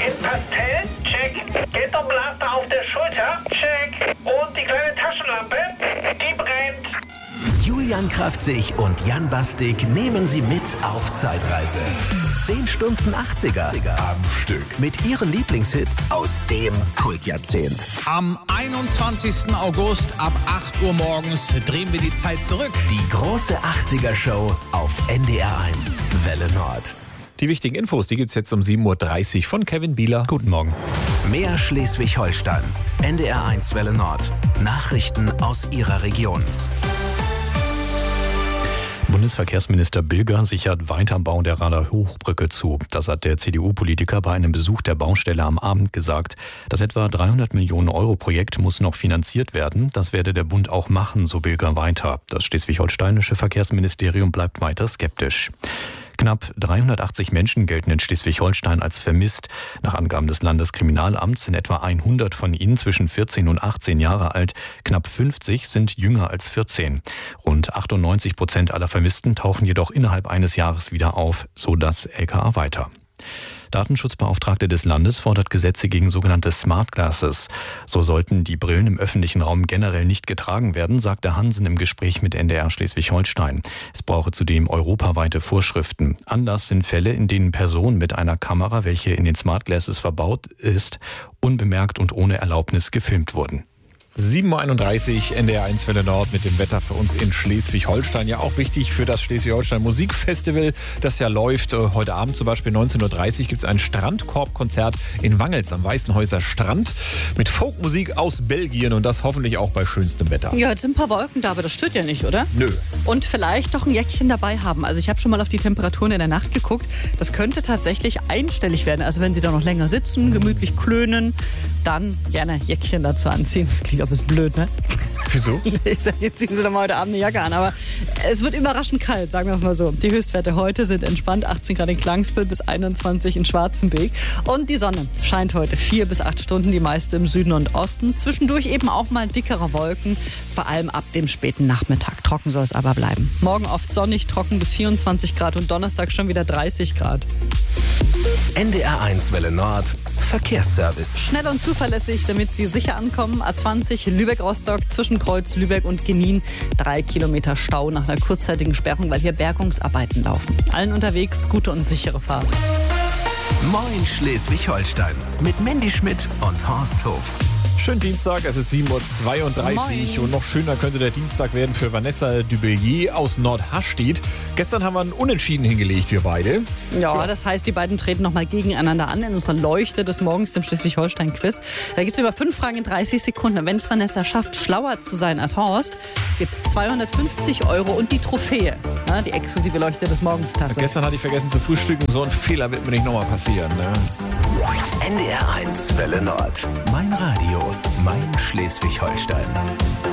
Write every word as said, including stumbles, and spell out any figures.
In Pastell? Check. Ghetto-Blaster auf der Schulter? Check. Und die kleine Taschenlampe? Die brennt. Julian Kraftzig und Jan Bastik nehmen Sie mit auf Zeitreise. zehn Stunden achtziger am Stück. Mit Ihren Lieblingshits aus dem Kultjahrzehnt. Am einundzwanzigsten August ab acht Uhr morgens drehen wir die Zeit zurück. Die große achtziger-Show auf N D R eins Welle Nord. Die wichtigen Infos, die gibt's jetzt um sieben Uhr dreißig von Kevin Bieler. Guten Morgen. Mehr Schleswig-Holstein. N D R eins Welle Nord. Nachrichten aus Ihrer Region. Bundesverkehrsminister Bilger sichert weiter Bau der Rader Hochbrücke zu. Das hat der C D U-Politiker bei einem Besuch der Baustelle am Abend gesagt. Das etwa dreihundert Millionen Euro Projekt muss noch finanziert werden. Das werde der Bund auch machen, so Bilger weiter. Das schleswig-holsteinische Verkehrsministerium bleibt weiter skeptisch. Knapp dreihundertachtzig Menschen gelten in Schleswig-Holstein als vermisst. Nach Angaben des Landeskriminalamts sind etwa hundert von ihnen zwischen vierzehn und achtzehn Jahre alt. Knapp fünfzig sind jünger als vierzehn. Rund achtundneunzig Prozent aller Vermissten tauchen jedoch innerhalb eines Jahres wieder auf, so das L K A weiter. Datenschutzbeauftragte des Landes fordert Gesetze gegen sogenannte Smart Glasses. So sollten die Brillen im öffentlichen Raum generell nicht getragen werden, sagte Hansen im Gespräch mit N D R Schleswig-Holstein. Es brauche zudem europaweite Vorschriften. Anlass sind Fälle, in denen Personen mit einer Kamera, welche in den Smart Glasses verbaut ist, unbemerkt und ohne Erlaubnis gefilmt wurden. sieben Uhr einunddreißig, N D R eins Welle Nord mit dem Wetter für uns in Schleswig-Holstein. Ja, auch wichtig für das Schleswig-Holstein Musikfestival, das ja läuft. Heute Abend zum Beispiel neunzehn Uhr dreißig gibt es ein Strandkorbkonzert in Wangels am Weißenhäuser Strand mit Folkmusik aus Belgien und das hoffentlich auch bei schönstem Wetter. Ja, jetzt sind ein paar Wolken da, aber das stört ja nicht, oder? Nö. Und vielleicht doch ein Jäckchen dabei haben. Also ich habe schon mal auf die Temperaturen in der Nacht geguckt. Das könnte tatsächlich einstellig werden. Also wenn Sie da noch länger sitzen, gemütlich klönen, dann gerne Jäckchen dazu anziehen. Das klingt aber ist blöd, ne? Wieso? Ich sage, jetzt ziehen Sie doch mal heute Abend eine Jacke an. Aber es wird überraschend kalt, sagen wir es mal so. Die Höchstwerte heute sind entspannt. achtzehn Grad in Klangsbühl bis einundzwanzig in Schwarzenbeek. Und die Sonne scheint heute vier bis acht Stunden, die meiste im Süden und Osten. Zwischendurch eben auch mal dickere Wolken, vor allem ab dem späten Nachmittag. Trocken soll es aber bleiben. Morgen oft sonnig, trocken bis vierundzwanzig Grad und Donnerstag schon wieder dreißig Grad. N D R eins Welle Nord. Verkehrsservice. Schnell und zuverlässig, damit Sie sicher ankommen. A zwanzig Lübeck-Rostock zwischen Kreuz Lübeck und Genin. Drei Kilometer Stau nach einer kurzzeitigen Sperrung, weil hier Bergungsarbeiten laufen. Allen unterwegs gute und sichere Fahrt. Moin Schleswig-Holstein mit Mandy Schmidt und Horst Hof. Schönen Dienstag, es ist sieben Uhr zweiunddreißig Moin. und noch schöner könnte der Dienstag werden für Vanessa Dubelier aus Nordhastedt. Gestern haben wir einen Unentschieden hingelegt, wir beide. Ja, ja, das heißt, die beiden treten nochmal gegeneinander an in unserer Leuchte des Morgens, dem Schleswig-Holstein-Quiz. Da gibt es über fünf Fragen in dreißig Sekunden. Wenn es Vanessa schafft, schlauer zu sein als Horst, gibt es zweihundertfünfzig Euro und die Trophäe, na, die exklusive Leuchte des Morgens-Tasse. Gestern hatte ich vergessen zu frühstücken, so ein Fehler wird mir nicht nochmal passieren. Ne? N D R eins Welle Nord. Mein Radio, mein Schleswig-Holstein.